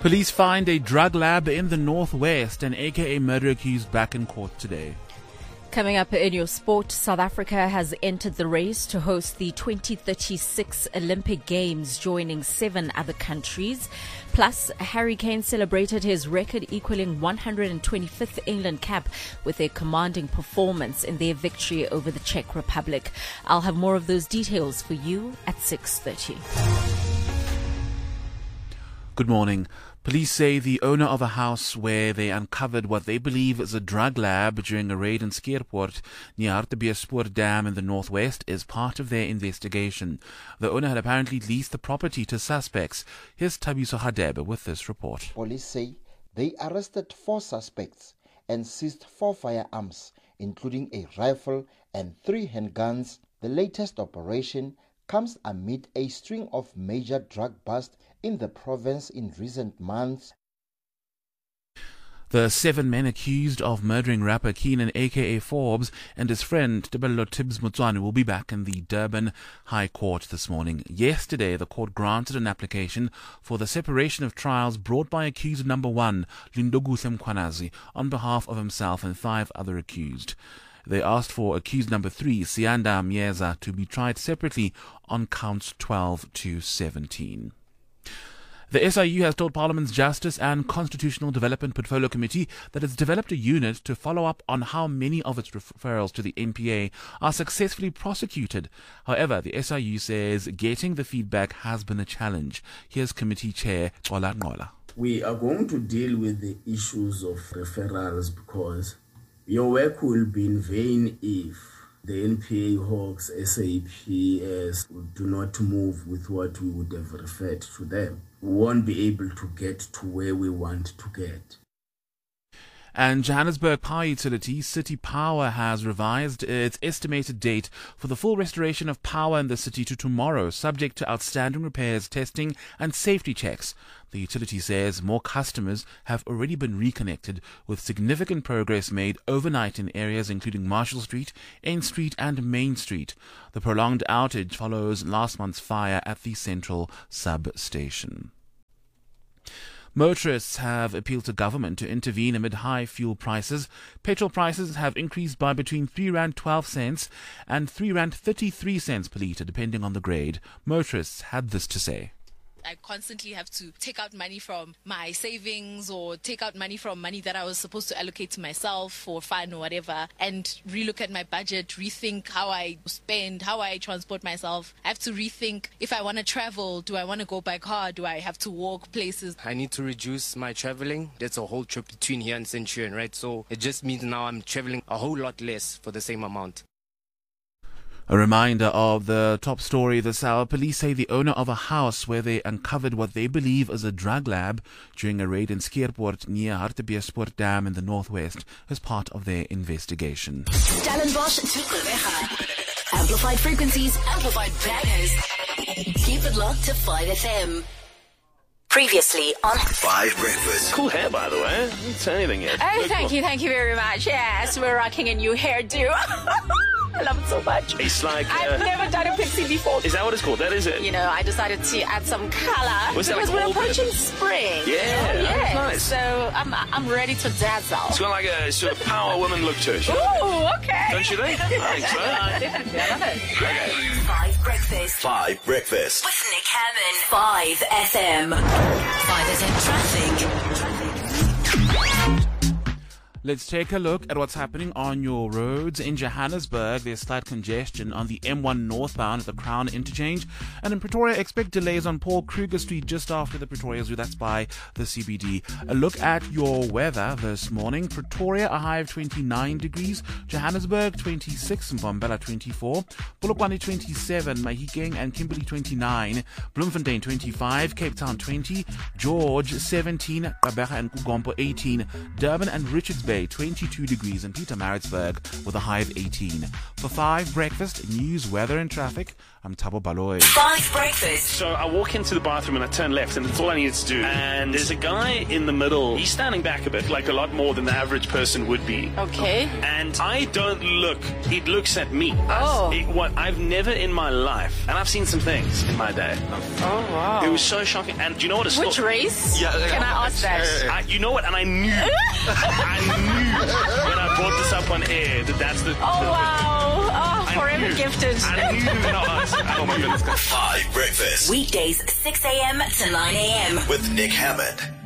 Police find a drug lab in the northwest and AKA murder accused back in court today. Coming up in your sport, South Africa has entered the race to host the 2036 Olympic Games, joining 7 other countries. Plus, Harry Kane celebrated his record-equaling 125th England cap with a commanding performance in their victory over the Czech Republic. I'll have more of those details for you at 6:30. Good morning. Police say the owner of a house where they uncovered what they believe is a drug lab during a raid in Skeerpoort near Hartbeespoort Dam in the northwest is part of their investigation. The owner had apparently leased the property to suspects. Here's Tabiso Hadebe with this report. Police say they arrested 4 suspects and seized 4 firearms, including a rifle and 3 handguns. The latest operation comes amid a string of major drug busts in the province in recent months. The 7 men accused of murdering rapper Keenan aka Forbes and his friend Tebello Tibbs Motswane will be back in the Durban High Court this morning. Yesterday, the court granted an application for the separation of trials brought by accused number 1, Lindokuhle Mkhwanazi, on behalf of himself and 5 other accused. They asked for accused number 3, Siyanda Myeza, to be tried separately on counts 12 to 17. The SIU has told Parliament's Justice and Constitutional Development Portfolio Committee that it's developed a unit to follow up on how many of its referrals to the NPA are successfully prosecuted. However, the SIU says getting the feedback has been a challenge. Here's Committee Chair Xola Nqola. We are going to deal with the issues of referrals because your work will be in vain if the NPA Hawks, SAPS do not move with what we would have referred to them. We won't be able to get to where we want to get. And Johannesburg Power Utility, City Power, has revised its estimated date for the full restoration of power in the city to tomorrow, subject to outstanding repairs, testing and safety checks. The utility says more customers have already been reconnected, with significant progress made overnight in areas including Marshall Street, N Street and Main Street. The prolonged outage follows last month's fire at the central substation. Motorists have appealed to government to intervene amid high fuel prices. Petrol prices have increased by between R3.12 and R3.33 per litre, depending on the grade. Motorists had this to say. I constantly have to take out money from my savings or take out money from money that I was supposed to allocate to myself for fun or whatever, and relook at my budget, rethink how I spend, how I transport myself. I have to rethink if I want to travel, do I want to go by car, do I have to walk places? I need to reduce my traveling. That's a whole trip between here and Centurion, right? So it just means now I'm traveling a whole lot less for the same amount. A reminder of the top story this hour. Police say the owner of a house where they uncovered what they believe is a drug lab during a raid in Skeerpoort near Hartbeespoort Dam in the northwest as part of their investigation. Stellenbosch to Groblecha. Amplified frequencies, amplified bangers. Keep it locked to 5FM. Previously on 5 Breakfast. Cool hair, by the way. I didn't say anything yet. Oh, thank you very much. Yes, we're rocking a new hairdo. I love it so much. It's like... I've never done a pixie before. Is that what it's called? That is it? You know, I decided to add some color Was that because like we're approaching spring. Yeah, yes. nice. So I'm ready to dazzle. It's got like a sort of power woman look to it. Ooh, okay. Don't you think? I think so. Definitely, I love it. Okay. 5 Breakfast. 5 Breakfast. With Nick Hammond. 5FM. 5FM traffic. Let's take a look at what's happening on your roads. In Johannesburg, there's slight congestion on the M1 northbound at the Crown Interchange. And in Pretoria, expect delays on Paul Kruger Street just after the Pretoria Zoo. That's by the CBD. A look at your weather this morning. Pretoria, a high of 29 degrees. Johannesburg, 26. Mbombela, 24. Polokwane, 27. Mahikeng and Kimberley, 29. Bloemfontein, 25. Cape Town, 20. George, 17. Gqeberha and Kugompo, 18. Durban and Richards Bay, 22 degrees, and Pietermaritzburg with a high of 18. For 5 Breakfast, news, weather and traffic, I'm Thabo Baloyi. 5 Breakfast. So I walk into the bathroom and I turn left, and that's all I needed to do. And there's a guy in the middle. He's standing back a bit, like a lot more than the average person would be. Okay. And I don't look. He looks at me. Oh. What I've never in my life, and I've seen some things in my day. Oh, wow. It was so shocking. And do you know what? Which race? Yeah. Can I ask that? You know what? And I knew. I knew when I brought this up on air that that's the. Oh, wow. Oh, forever gifted. I knew when I asked. Oh my goodness. 5 Breakfast. Weekdays 6 a.m. to 9 a.m. With Nick Hammond.